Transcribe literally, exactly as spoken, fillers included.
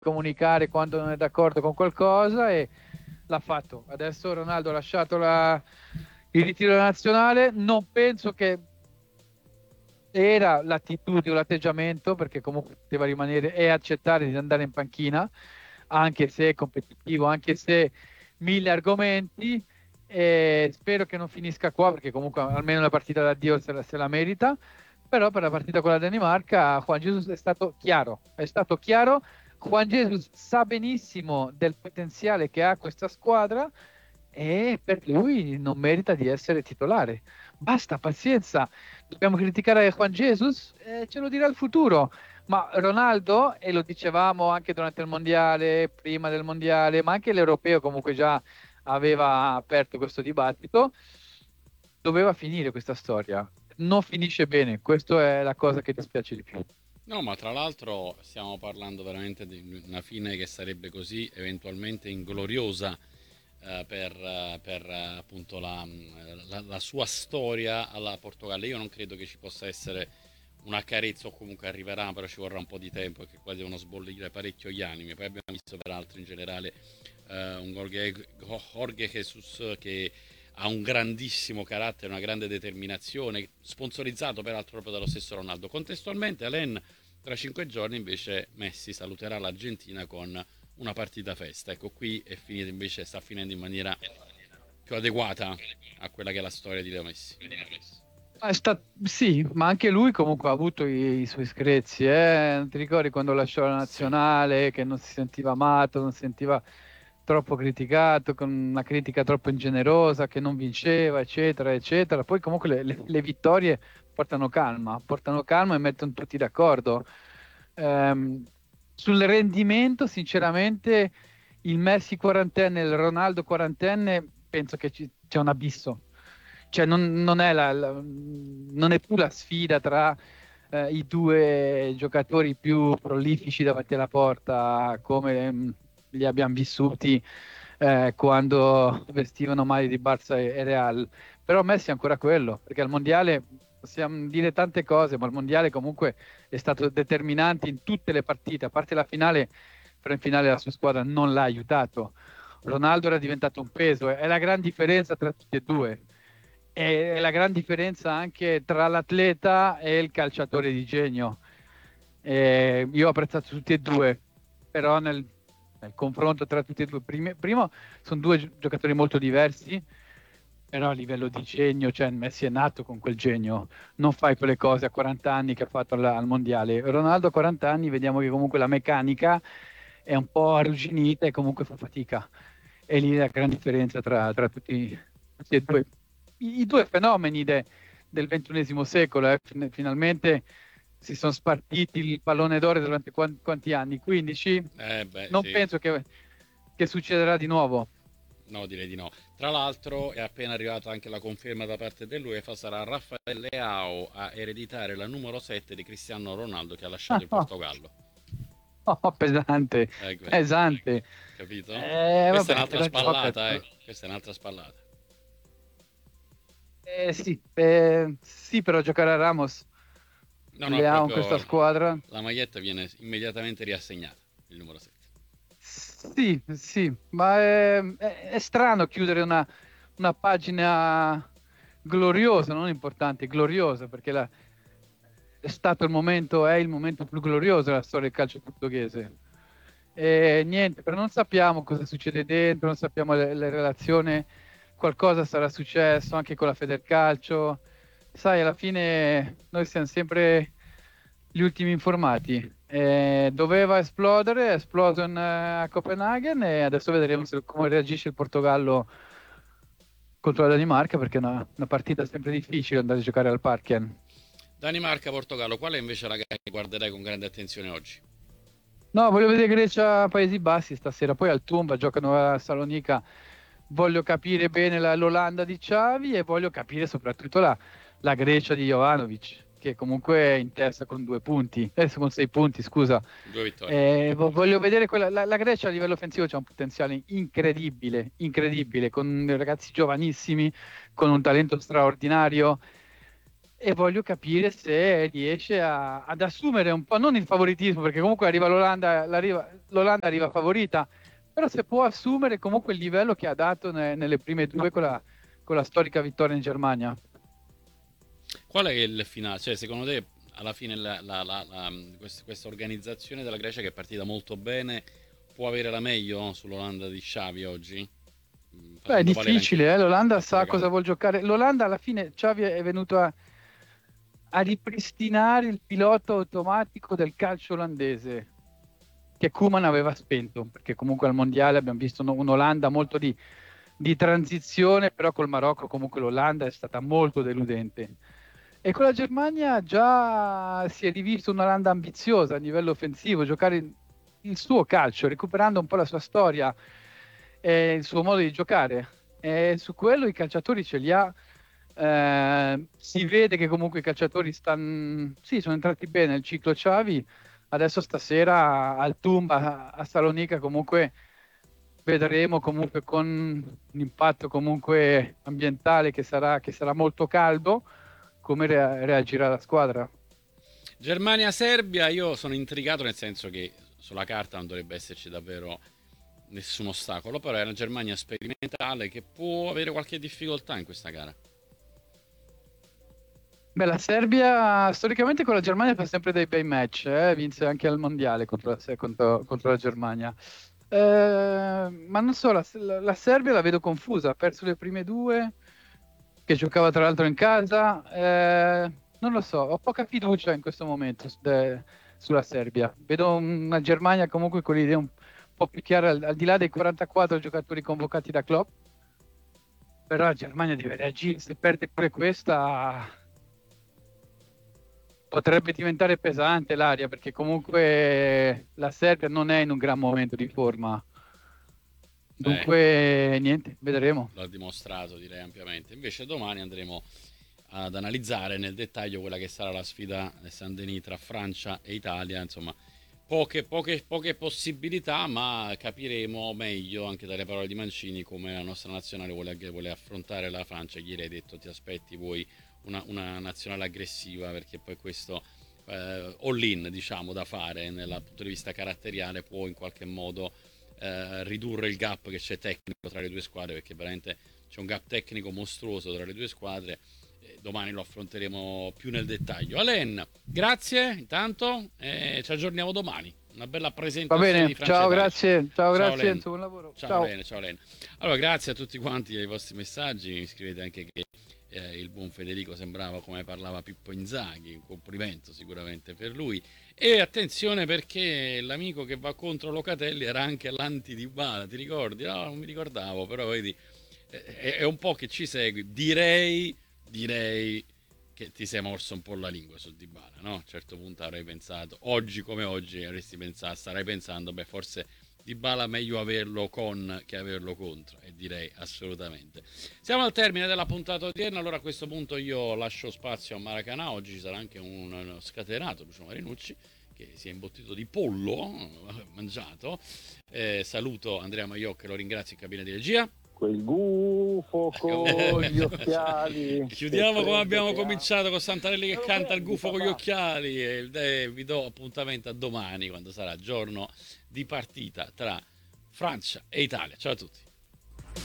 comunicare quando non è d'accordo con qualcosa e l'ha fatto. Adesso Ronaldo ha lasciato la, il ritiro nazionale, non penso che era l'attitudine o l'atteggiamento, perché comunque poteva rimanere e accettare di andare in panchina, anche se è competitivo, anche se mille argomenti. E spero che non finisca qua, perché comunque almeno la partita d'addio se la, se la merita. Però per la partita con la Danimarca Juan Jesus è stato chiaro, è stato chiaro. Juan Jesus sa benissimo del potenziale che ha questa squadra e per lui non merita di essere titolare. Basta, pazienza. Dobbiamo criticare Juan Jesus? Eh, ce lo dirà il futuro. Ma Ronaldo, e lo dicevamo anche durante il mondiale, prima del mondiale, ma anche l'europeo comunque già aveva aperto questo dibattito, doveva finire questa storia. Non finisce bene, questa è la cosa che dispiace di più. No, ma tra l'altro stiamo parlando veramente di una fine che sarebbe così eventualmente ingloriosa eh, per, eh, per, eh, appunto la, la- la sua storia alla Portogallo. Io non credo che ci possa essere una carezza o comunque arriverà, però ci vorrà un po' di tempo perché qua devono sbollire parecchio gli animi. Poi abbiamo visto peraltro in generale eh, un Jorge, Jorge Jesus che ha un grandissimo carattere, una grande determinazione, sponsorizzato peraltro proprio dallo stesso Ronaldo. Contestualmente, Alain, tra cinque giorni invece Messi saluterà l'Argentina con una partita festa. Ecco, qui è finita invece, sta finendo in maniera più adeguata a quella che è la storia di Leo Messi. È sta- Sì, ma anche lui comunque ha avuto i, i suoi screzi, eh? Non ti ricordi quando lasciò la Sì. nazionale, che non si sentiva amato, non si sentiva troppo criticato, con una critica troppo ingenerosa, che non vinceva, eccetera, eccetera. Poi comunque le, le- le vittorie portano calma, portano calma e mettono tutti d'accordo. Ehm, Sul rendimento, sinceramente, il Messi quarantenne e il Ronaldo quarantenne, penso che ci- c'è un abisso. Cioè, non, non è la- la- non è più la sfida tra eh, i due giocatori più prolifici davanti alla porta, come mh, li abbiamo vissuti eh, quando vestivano maglie di Barça e, e Real. Però Messi è ancora quello, perché al mondiale possiamo dire tante cose, ma il mondiale comunque è stato determinante in tutte le partite, a parte la finale, però in finale la sua squadra non l'ha aiutato. Ronaldo era diventato un peso, è la gran differenza tra tutti e due. È la gran differenza anche tra l'atleta e il calciatore di genio. Eh, io ho apprezzato tutti e due, però nel, nel confronto tra tutti e due, primi- primo, sono due gio- giocatori molto diversi, però a livello di genio, cioè Messi è nato con quel genio, non fai quelle cose a quaranta anni che ha fatto al, al mondiale. Ronaldo a quaranta anni, vediamo che comunque la meccanica è un po' arrugginita e comunque fa fatica. E lì la gran differenza tra, tra tutti, tutti e due i, i due fenomeni de- del ventunesimo secolo. eh. Fin- Finalmente si sono spartiti il pallone d'oro durante quan- quanti anni? quindici? Eh beh, Non sì. penso che, che succederà di nuovo. No, direi di no. Tra l'altro è appena arrivata anche la conferma da parte dell'UEFA, sarà Raffaele Leao a ereditare la numero sette di Cristiano Ronaldo che ha lasciato Ah, il no, Portogallo. no, pesante, Eh, que- pesante. capito? Eh, Questa è vabbè, te un'altra la gioca. spallata, eh. Questa è un'altra spallata. Eh, sì, eh, sì, però giocare a Ramos, No, no, è Leao in questa proprio squadra. la maglietta viene immediatamente riassegnata, il numero sette. Sì, sì, ma è, è- è strano chiudere una, una pagina gloriosa, non importante, gloriosa, perché la- è stato il momento, è il momento più glorioso della storia del calcio portoghese. E niente, però non sappiamo cosa succede dentro, non sappiamo le, le relazioni, qualcosa sarà successo anche con la Federcalcio. Sai, alla fine noi siamo sempre gli ultimi informati. Eh, doveva esplodere, è esploso in, eh, a Copenaghen e adesso vedremo se- come reagisce il Portogallo contro la Danimarca, perché è una, una partita sempre difficile andare a giocare al Parken. Danimarca-Portogallo, qual è invece la gara che guarderai con grande attenzione oggi? No, voglio vedere Grecia, Paesi Bassi stasera, poi al Tumba giocano a Salonica. Voglio capire bene la- l'Olanda di Xavi e voglio capire soprattutto la, la Grecia di Jovanovic, che comunque è in testa con due punti, eh, con sei punti, scusa. Due vittorie. Eh, vo- voglio vedere quella, la, la Grecia a livello offensivo c'ha un potenziale incredibile, incredibile, con ragazzi giovanissimi, con un talento straordinario. e voglio capire se riesce a- ad assumere un po', non il favoritismo, perché comunque arriva l'Olanda, l'arriva- l'Olanda arriva favorita, però se può assumere comunque il livello che ha dato ne- nelle prime due con la, con la storica vittoria in Germania. Qual è il finale? Cioè, secondo te, alla fine, la- la- la- la- quest- questa organizzazione della Grecia che è partita molto bene può avere la meglio sull'Olanda di Xavi oggi? Mm, Beh, è Facendo valere anche difficile, eh? L'Olanda alcune sa cosa carte. vuol giocare. L'Olanda alla fine, Xavi è venuto a, a ripristinare il pilota automatico del calcio olandese, che Koeman aveva spento, perché comunque al mondiale abbiamo visto un- un'Olanda molto di, di transizione, però col Marocco comunque l'Olanda è stata molto deludente. E con la Germania già si è rivisto un'Olanda ambiziosa a livello offensivo, giocare il il suo calcio, recuperando un po' la sua storia e il suo modo di giocare. E su quello i calciatori ce li ha. Eh, si vede che comunque i calciatori stanno, sì, sono entrati bene nel ciclo Xavi. Adesso stasera al Tumba a Salonica comunque vedremo comunque con un impatto comunque ambientale che sarà, che sarà molto caldo, come rea- reagirà la squadra. Germania-Serbia, io sono intrigato nel senso che sulla carta non dovrebbe esserci davvero nessun ostacolo, però è una Germania sperimentale che può avere qualche difficoltà in questa gara. Beh, la Serbia storicamente con la Germania fa sempre dei bei match, eh, vinse anche al mondiale contro la, contro- contro la Germania. Eh, ma non so, la, la- la Serbia la vedo confusa, ha perso le prime due, che giocava tra l'altro in casa. Eh, non lo so, ho poca fiducia in questo momento su- de- sulla Serbia. Vedo una Germania comunque con l'idea un po' più chiara, al, al di là dei quarantaquattro giocatori convocati da Klopp, però la Germania deve reagire, se perde pure questa potrebbe diventare pesante l'aria, perché comunque la Serbia non è in un gran momento di forma. Eh, Dunque, niente, vedremo. l'ha dimostrato direi ampiamente. Invece domani andremo ad analizzare nel dettaglio quella che sarà la sfida del Saint-Denis tra Francia e Italia, insomma poche, poche, poche possibilità, ma capiremo meglio anche dalle parole di Mancini come la nostra nazionale vuole, vuole affrontare la Francia. Ieri hai detto ti aspetti voi una, una nazionale aggressiva, perché poi questo eh, all-in diciamo da fare dal punto di vista caratteriale può in qualche modo eh, ridurre il gap che c'è tecnico tra le due squadre, perché veramente c'è un gap tecnico mostruoso tra le due squadre. Eh, domani lo affronteremo più nel dettaglio. Alen, grazie intanto, eh, ci aggiorniamo domani. Una bella Va presentazione di bene, Francia e ciao, Italia. grazie, ciao, Ciao grazie Len. Enzo, buon lavoro. Ciao Ciao. Len, ciao Len. Allora, grazie a tutti quanti ai vostri messaggi. Mi scrivete anche che eh, il buon Federico sembrava come parlava Pippo Inzaghi, un complimento sicuramente per lui. E attenzione perché l'amico che va contro Locatelli era anche l'anti-Dybala, ti ricordi? No, non mi ricordavo, però vedi, è, è un po' che ci segui. Direi, direi che ti sei morso un po' la lingua su Dybala, no? A un certo punto avrei pensato, oggi come oggi avresti pensato, starai pensando, beh, forse Dybala meglio averlo con che averlo contro, e direi assolutamente. Siamo al termine della puntata odierna, allora a questo punto io lascio spazio a Maracanã. Oggi ci sarà anche un, uno scatenato Lucio Marinucci che si è imbottito di pollo mangiato. Eh, saluto Andrea Maiocca, lo ringrazio in cabina di regia. Quel gufo con gli occhiali. Chiudiamo come abbiamo ha. cominciato, con Santarelli che Me lo canta il prendi, gufo con gli papà? occhiali, e eh, vi do appuntamento a domani quando sarà giorno di partita tra Francia e Italia. Ciao a tutti.